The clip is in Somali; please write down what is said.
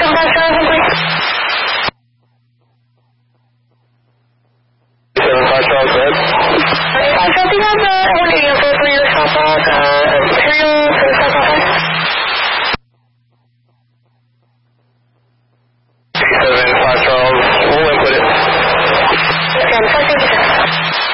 Something on the 1 info for your stop